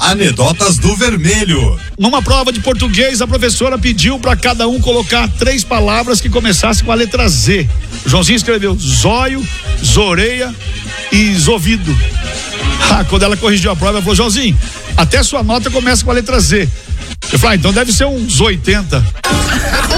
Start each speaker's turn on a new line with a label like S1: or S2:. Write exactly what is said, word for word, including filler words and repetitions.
S1: Anedotas do Vermelho.
S2: Numa prova de português, a professora pediu para cada um colocar três palavras que começassem com a letra Z. O Joãozinho escreveu zóio, zoreia e zovido. Ah, quando ela corrigiu a prova, ela falou: Joãozinho, até sua nota começa com a letra Z. Eu falei: ah, então deve ser uns oitenta.